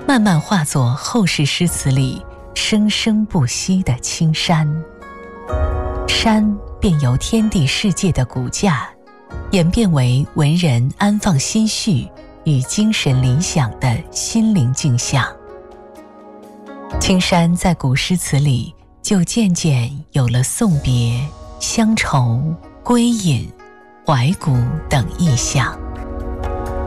慢慢化作后世诗词里生生不息的青山。山便由天地世界的骨架，演变为文人安放心绪与精神理想的心灵镜像。青山在古诗词里就渐渐有了送别、乡愁、归隐、怀古等意象。